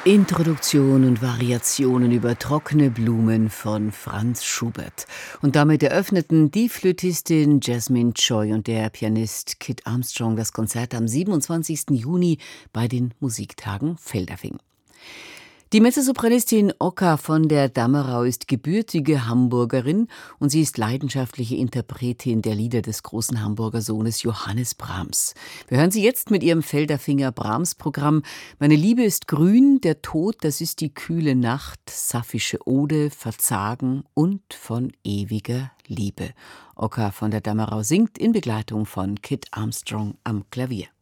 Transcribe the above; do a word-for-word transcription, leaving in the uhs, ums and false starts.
Introduktion und Variationen über trockene Blumen von Franz Schubert. Und damit eröffneten die Flötistin Jasmine Choi und der Pianist Kit Armstrong das Konzert am siebenundzwanzigsten Juni bei den Musiktagen Feldafing. Die Mezzosopranistin Oka von der Dammerau ist gebürtige Hamburgerin und sie ist leidenschaftliche Interpretin der Lieder des großen Hamburger Sohnes Johannes Brahms. Wir hören sie jetzt mit ihrem Feldafinger Brahms-Programm Meine Liebe ist grün, der Tod, das ist die kühle Nacht, Sapphische Ode, Verzagen und von ewiger Liebe. Oka von der Dammerau singt in Begleitung von Kit Armstrong am Klavier.